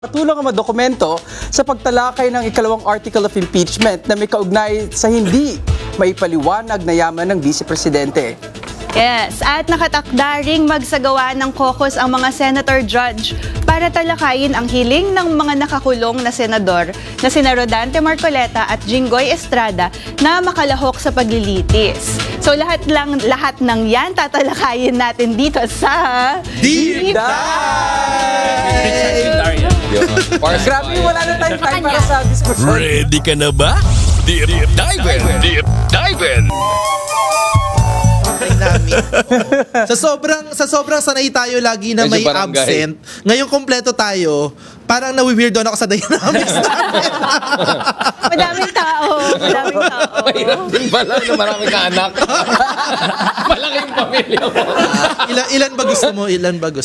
Patulong ang mga dokumento sa pagtalakay ng ikalawang article of impeachment na may kaugnay sa hindi maipaliwanag na yaman ng Vice Presidente. Yes, at nakatakda ring magsagawa ng caucus ang mga senator judge para talakayin ang hiling ng mga nakakulong na senador na sina Rodante Marcoleta at Jinggoy Estrada na makalahok sa paglilitis. So lahat ng yan tatalakayin natin dito sa Deep Dive! Grabe, wala na tayong time para sa diskusyon. Ready ka na ba? Deep Dive! Deep Dive! Namin. Sa sobrang sanay tayo lagi na may absent. Ngayon kompleto tayo, parang nawi-weirdo ako sa dynamics namin. Madaming tao. Mahirap din pala na marami ka anak. Malaking pamilya mo. Ilan ba gusto mo?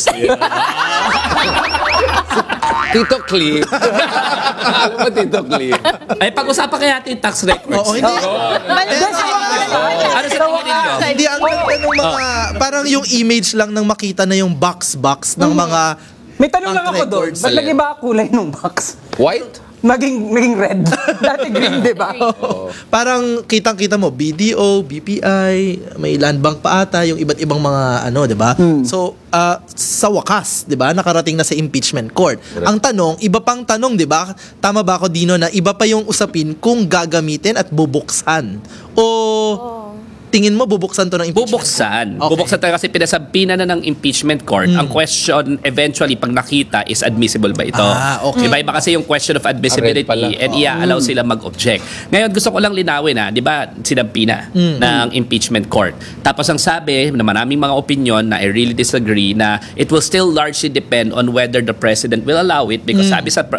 Tito Clee. Alam mo, Tito Clee. Ay, pag-usapan kaya natin yung tax records. Oo, hindi. Ano sa tingin nyo? Hindi, ang ganda ng mga, parang yung image lang ng makita na yung box ng mga May tanong lang ako doon. records. Ba't nag-iba ang kulay ng box? White? Naging red. Dati green, di ba? Parang kitang-kita mo, BDO, BPI, may land bank pa ata, yung iba't ibang mga di ba? So, sa wakas, di ba, nakarating na sa impeachment court. Ang tanong, iba pang tanong, di ba? Tama ba ako, Dino, na iba pa yung usapin kung gagamitin at bubuksan? Tingin mo bubuksan to ng impeachment? Bubuksan. Okay. Bubuksan tayo kasi pinasampina na ng impeachment court. Ang question eventually pag nakita is admissible ba ito? Okay. Iba kasi yung question of admissibility and i-allow sila mag-object. Ngayon gusto ko lang linawin di ba sinampina ng impeachment court. Tapos ang sabi na maraming mga opinion na I really disagree na it will still largely depend on whether the president will allow it because sabi sa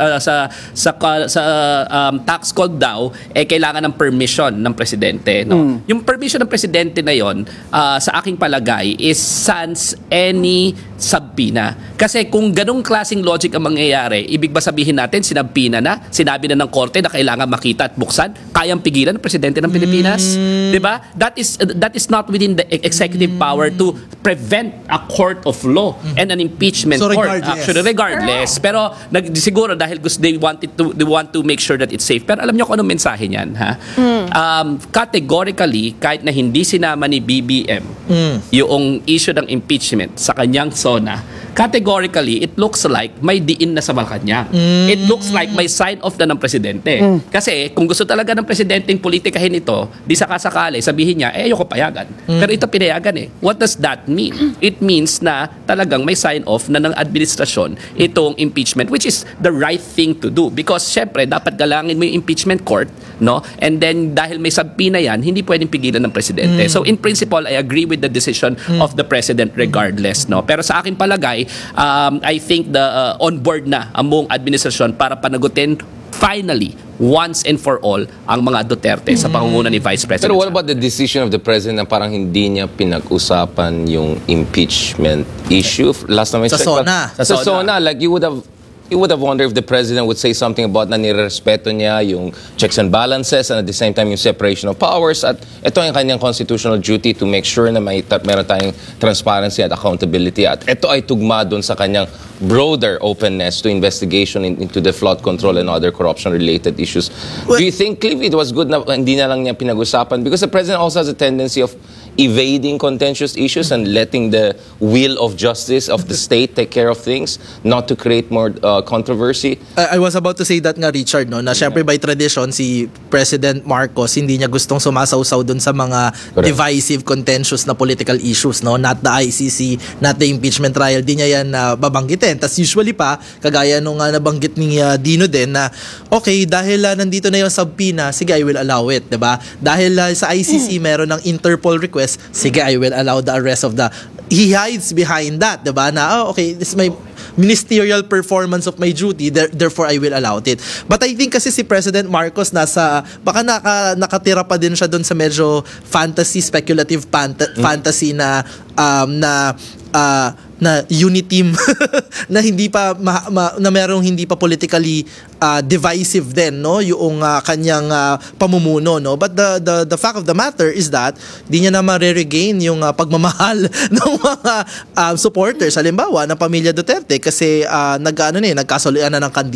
tax code daw kailangan ng permission ng presidente, no? Yung permission ng presidente na yon sa aking palagay is sans any subpoena. Kasi kung ganong klaseng logic ang mangyayari, ibig ba sabihin natin sinampina na, sinabi na ng korte na kailangan makita at buksan, kayang pigilan ng presidente ng Pilipinas? 'Di ba? That is not within the executive power to prevent a court of law and an impeachment So, court. regardless. Actually regardless. Pero siguro dahil gusto they want to make sure that it's safe. Pero alam niyo kung anong mensahe niyan, ha? Categorically, kahit na hindi sinama ni BBM yung issue ng impeachment sa kanyang SONA, categorically, it looks like may diin na sa Malacanang. It looks like may sign off na ng presidente. Kasi kung gusto talaga ng presidenteng politikahin ito, di sakasakali, sabihin niya, ayoko payagan. Pero ito pinayagan What does that mean? It means na talagang may sign off na ng administrasyon itong impeachment, which is the right thing to do. Because syempre, dapat galangin mo yung impeachment court, no? And then, dahil may subpoena yan, hindi pwedeng pigilan ng presidente. So, in principle, I agree with the decision of the president regardless, no? Pero sa akin palagay, I think on board na ang buong administrasyon para panagutin finally, once and for all, ang mga Duterte sa pangunguna ni Vice President. Pero what about the decision of the president na parang hindi niya pinag-usapan yung impeachment issue? Last time I checked. Sa SONA, like you would have wondered if the president would say something about na nirespeto niya yung checks and balances and at the same time yung separation of powers at ito yung kanyang constitutional duty to make sure na meron tayong transparency at accountability at ito ay tugma doon sa kanyang broader openness to investigation into the flood control and other corruption-related issues. Do you think, Cliff, it was good na hindi na lang niya pinag-usapan? Because the president also has a tendency of evading contentious issues and letting the will of justice of the state take care of things, not to create more controversy. I was about to say that nga, Richard, no, na syempre by tradition si President Marcos hindi niya gustong sumasawsaw dun sa mga divisive, contentious na political issues, no, not the ICC, not the impeachment trial, di niya yan babanggitin. Tas usually pa, kagaya nung nabanggit ni Dino din na okay, dahil nandito na yung subpoena, sige, I will allow it, diba? Dahil sa ICC meron ng Interpol request, sige, I will allow the arrest of the... He hides behind that, diba? Na, okay, this is my ministerial performance of my duty, therefore I will allow it. But I think kasi si President Marcos baka nakatira pa din siya doon sa medyo fantasy, speculative fantasy na na uniteam na hindi pa na merong hindi pa politically divisive din, no, yung kanyang pamumuno, no. But the fact of the matter is that di niya na ma-regain yung pagmamahal ng mga supporters, halimbawa ng pamilya Duterte, kasi nagkasolian na ng